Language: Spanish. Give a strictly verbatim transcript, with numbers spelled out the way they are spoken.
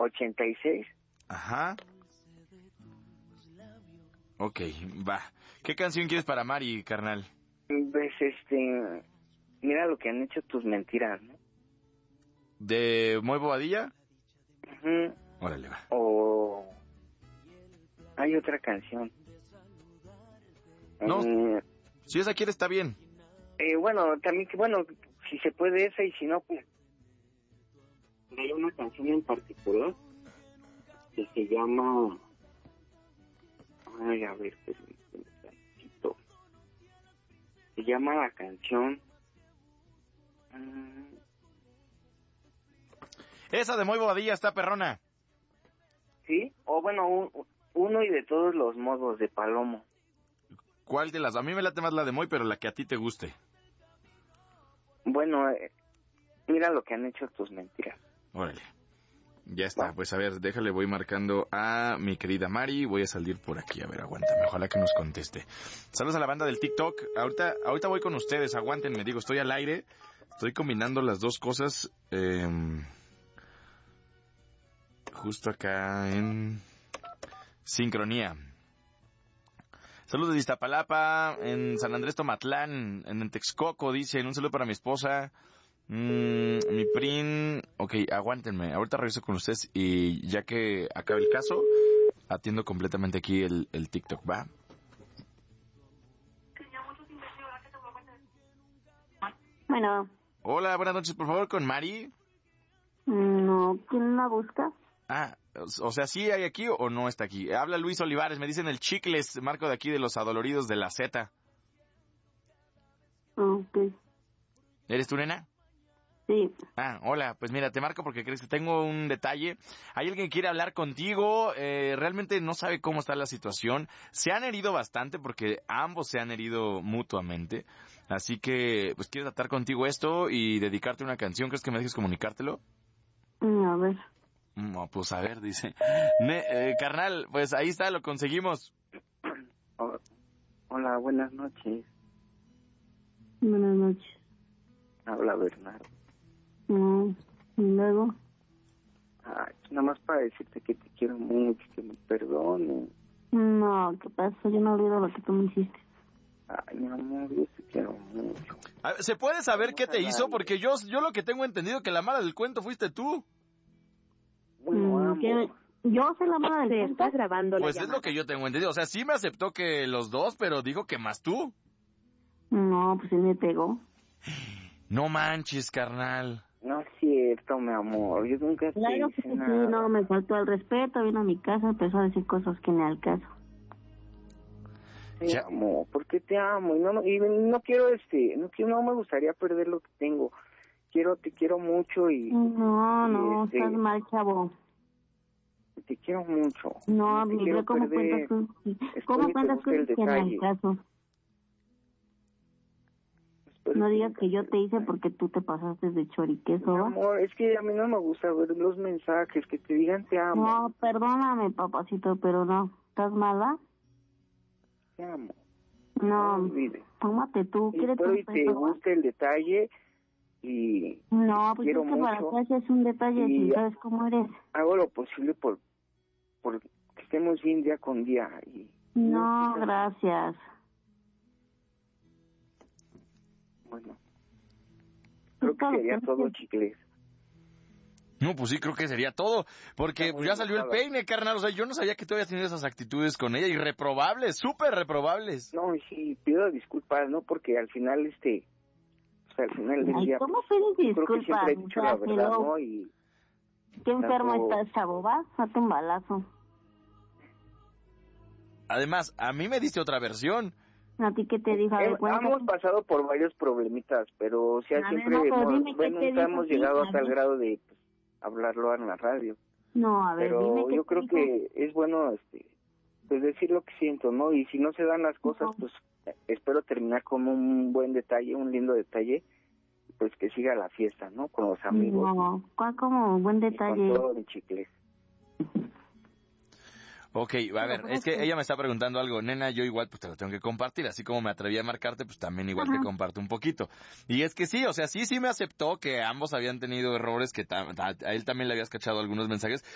ochenta y seis. Ajá. Ok, va. ¿Qué canción quieres para Mari, carnal? Pues, este... Mira lo que han hecho tus mentiras, ¿no? ¿De Muy Bobadilla? Uh-huh. Órale, va. O... Hay otra canción. No, eh, si esa quiere está bien. Eh, bueno, también que, bueno, si se puede esa y si no, pues... Hay una canción en particular que se llama... Ay, a ver, pues, un tantito. Se llama la canción... Um... Esa de Muy Bobadilla está perrona. ¿Sí? O bueno, un, uno y de todos los modos de Palomo. ¿Cuál de las? A mí me late más la de Muy, pero la que a ti te guste. Bueno, eh, mira lo que han hecho tus mentiras. Órale. Ya está, Va. pues a ver, déjale, voy marcando a mi querida Mari. Voy a salir por aquí, a ver, aguántame, ojalá que nos conteste. Saludos a la banda del TikTok. Ahorita, ahorita voy con ustedes, aguántenme, digo, estoy al aire. Estoy combinando las dos cosas. Eh, justo acá en sincronía. Saludos de Iztapalapa, en San Andrés Tomatlán, en Texcoco, dicen, un saludo para mi esposa. Mm, mi prin, ok, aguántenme, ahorita regreso con ustedes y ya que acabe el caso, atiendo completamente aquí el, el TikTok, ¿va? Bueno. Hola, buenas noches, por favor, con Mari. No, ¿quién la busca? Ah, o sea, ¿sí hay aquí o no está aquí? Habla Luis Olivares, me dicen el Chicles, marco de aquí de los Adoloridos de la Z. Ok. ¿Eres tu nena? Sí. Ah, hola, pues mira, te marco porque crees que tengo un detalle. Hay alguien que quiere hablar contigo, eh, realmente no sabe cómo está la situación. Se han herido bastante porque ambos se han herido mutuamente. Así que, pues quiero tratar contigo esto y dedicarte una canción. ¿Crees que me dejes comunicártelo? A ver. No, pues a ver, dice. Ne, eh, carnal, pues ahí está, lo conseguimos. Oh, hola, buenas noches. Buenas noches. Habla Bernardo. No, y luego. Ay, nada más para decirte que te quiero mucho, que me perdones. No, ¿qué pasa? Yo no olvido lo que tú me hiciste. Ay, mi amor, yo te quiero mucho. A ver, ¿se puede saber Vamos qué te hizo? aire. Porque yo, yo lo que tengo entendido que la mala del cuento fuiste tú. Bueno, Mm, amor. ¿qué? Yo soy la mala del Se cuento. está grabando Pues la es llamada. lo que yo tengo entendido. O sea, sí me aceptó que los dos, pero dijo que más tú. No, pues sí me pegó. No manches, carnal. No es cierto, mi amor, yo nunca te Claro que hice sí, nada. no, me faltó al respeto, vino a mi casa, empezó a decir cosas que ni al caso. Sí, Ya. amor, porque te amo y no, y no quiero, este, no quiero, no me gustaría perder lo que tengo. Quiero, te quiero mucho y... No, y, no, este, estás mal, chavo. Te quiero mucho. No, te mira quiero cómo perder. cuentas cosas, Espero cómo que te cuentas guste el cosas que ni al detalle. caso. Espero No que digas nunca que yo te te hice detalle. porque tú te pasaste de choriqueso, Mi ¿va? amor, es que a mí no me gusta ver los mensajes, que te digan te amo. No, perdóname, papacito, pero no. ¿Estás mala? Te amo. No, No olvides. tómate tú, Y ¿quieres espero un y te peso, va? guste el detalle y No, pues quiero es que para mucho ti es un detalle y si sabes cómo eres. hago lo posible por, por que estemos bien día con día. Y No, quizás- gracias. Bueno, creo que sería todo, chicles. No, pues sí, creo que sería todo. Porque Está muy pues, ya salió el enojada. peine, carnal. O sea, yo no sabía que tú habías tenido esas actitudes con ella. Irreprobables, súper reprobables. No, y sí, pido disculpas, ¿no? Porque al final, este, o sea, al final del Ay, día, ¿cómo pues, pides yo creo que disculpas? siempre he dicho O sea, la verdad, hello. ¿no? Y ¿Qué enfermo tanto- estás, chavo? ¿Va? Hazte un balazo. Además, a mí me diste otra versión. ¿A ti qué te dijo? A ver, Hem- cuéntame. hemos pasado por varios problemitas, pero o sea, A ver, siempre no, pero hemos, dime qué bueno, te nunca dijo, hemos sí, llegado a a tal ver. grado de pues, hablarlo en la radio. No, a ver, dime Pero qué yo te creo dijo. que es bueno, este, pues decir lo que siento, ¿no? Y si no se dan las cosas, No. pues eh, espero terminar con un buen detalle, un lindo detalle, pues que siga la fiesta, ¿no? Con los amigos. No, ¿cuál como buen y con detalle? todo mi chicle. Ok, a ver, Pero, es que pues, ella me está preguntando algo. Nena, yo igual pues te lo tengo que compartir. Así como me atreví a marcarte, pues también igual Ajá. te comparto un poquito. Y es que sí, o sea, sí, sí me aceptó que ambos habían tenido errores, que ta- ta- a él también le habías cachado algunos mensajes.